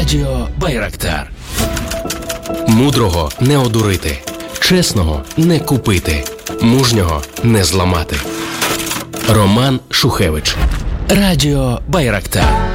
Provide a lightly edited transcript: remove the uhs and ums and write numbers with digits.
Радіо Байрактар. Мудрого не одурити, чесного не купити, мужнього не зламати. Роман Шухевич. Радіо Байрактар.